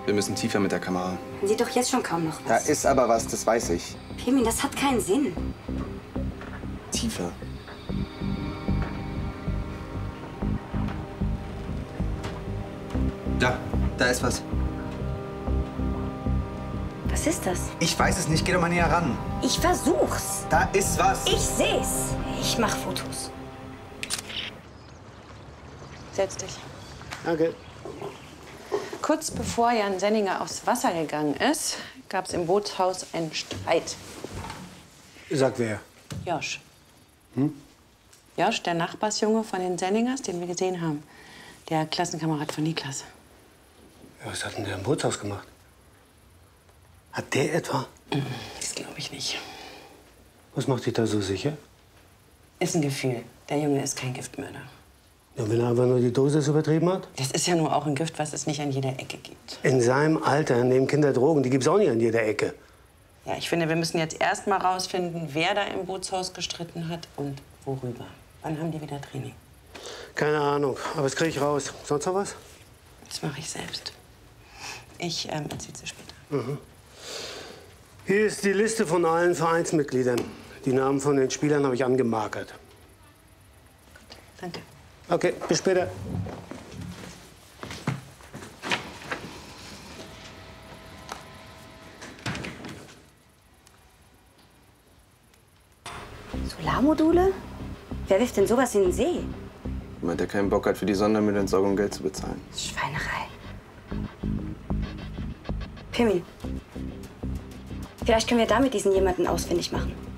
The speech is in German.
Wir müssen tiefer mit der Kamera. Man sieht doch jetzt schon kaum noch was. Da ist aber was, das weiß ich. Pirmin, das hat keinen Sinn. Tiefer. Da ist was. Was ist das? Ich weiß es nicht, geh doch mal näher ran. Ich versuch's. Da ist was. Ich seh's. Ich mach Fotos. Setz dich. Danke. Kurz bevor Jan Senninger aufs Wasser gegangen ist, gab es im Bootshaus einen Streit. Sag wer? Josch. Josch, der Nachbarsjunge von den Senningers, den wir gesehen haben. Der Klassenkamerad von Niklas. Ja, was hat denn der im Bootshaus gemacht? Hat der etwa? Das glaube ich nicht. Was macht dich da so sicher? Ist ein Gefühl. Der Junge ist kein Giftmörder. Ja, wenn er aber nur die Dosis übertrieben hat? Das ist ja nur auch ein Gift, was es nicht an jeder Ecke gibt. In seinem Alter nehmen Kinder Drogen. Die gibt's auch nicht an jeder Ecke. Ja, ich finde, wir müssen jetzt erst mal rausfinden, wer da im Bootshaus gestritten hat und worüber. Wann haben die wieder Training? Keine Ahnung, aber das kriege ich raus. Sonst noch was? Das mache ich selbst. Ich erzähl's dir später. Hier ist die Liste von allen Vereinsmitgliedern. Die Namen von den Spielern habe ich angemarkert. Danke. Okay, bis später. Solarmodule? Wer wirft denn sowas in den See? Jemand, der keinen Bock hat, für die Sondermüllentsorgung Geld zu bezahlen. Schweinerei. Pirmin, vielleicht können wir damit diesen jemanden ausfindig machen.